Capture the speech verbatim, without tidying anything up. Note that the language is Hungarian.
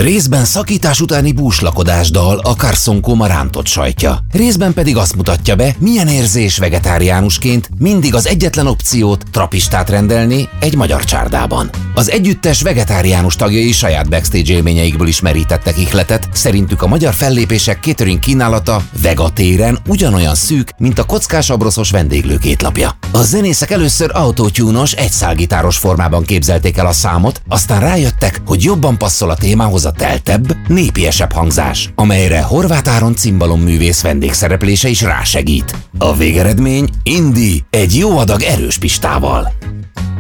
Részben szakítás utáni búslakodás dal a Carson Coma rántott sajtja. Részben pedig azt mutatja be, milyen érzés vegetáriánusként mindig az egyetlen opciót, trapistát rendelni egy magyar csárdában. Az együttes vegetáriánus tagjai saját backstage élményeikből is merítettek ihletet, szerintük a magyar fellépések catering kínálata vegatéren ugyanolyan szűk, mint a kockás abroszos vendéglő kétlapja. A zenészek először autotune-os, egyszálgitáros formában képzelték el a számot, aztán rájöttek, hogy jobban passzol a témához a teltebb, népiesebb hangzás, amelyre Horváth Áron cimbalom-művész vendégszereplése is rásegít. A végeredmény Indi egy jó adag erős pistával.